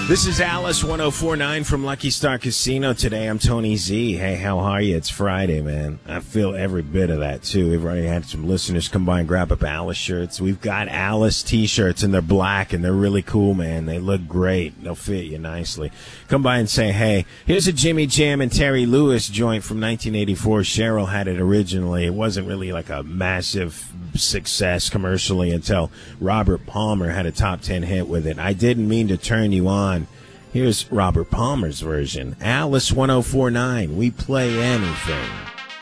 This is Alice 1049 from Lucky Star Casino. Today I'm Tony Z. Hey, how are you? It's Friday, man. I feel every bit of that, too. We've already had some listeners come by and grab up Alice shirts. We've got Alice t-shirts, and they're black, and they're really cool, man. They look great. They'll fit you nicely. Come by and say, hey, here's a Jimmy Jam and Terry Lewis joint from 1984. Cheryl had it originally. It wasn't really like a massive success commercially until Robert Palmer had a top 10 hit with it. I didn't mean to turn you on. Here's Robert Palmer's version. Alice 1049. We play anything.